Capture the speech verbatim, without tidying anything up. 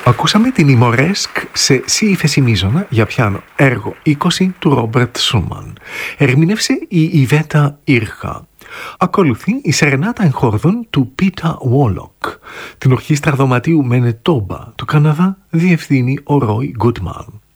Ακούσαμε την Ιμορέσκ σε σι ύφεση μείζωνα για πιάνο, έργο είκοσι του Ρόμπερτ Σούμαν. Ερμήνευσε η Ιβέτα Ήρχα. Ακολουθεί η Σερενάτα εγχόρδων του Πίτα Βόλοκ. Την ορχήστρα δωματίου Μενετόμπα του Καναδά διευθύνει ο Ρόι Γκούτμαν.